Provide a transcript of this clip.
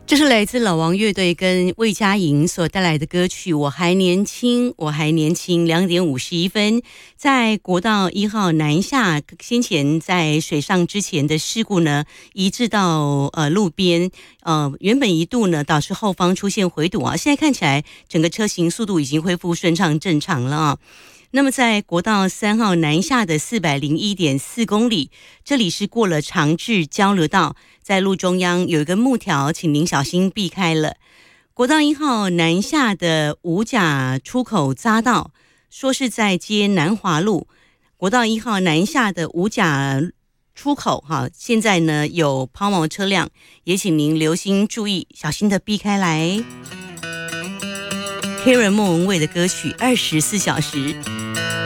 这是来自老王乐队跟魏佳莹所带来的歌曲《我还年轻，我还年轻》，2点51分，在国道1号南下，先前在水上之前的事故呢，移至到路边，原本一度呢导致后方出现回堵啊，现在看起来整个车行速度已经恢复顺畅正常了啊。那么在国道3号南下的401.4公里，这里是过了长治交流道，在路中央有一个木条，请您小心避开了。国道1号南下的五甲出口匝道，说是在接南华路。国道1号南下的五甲出口现在呢有抛锚车辆，也请您留心注意，小心的避开来。Karen 莫文蔚的歌曲《24小时》。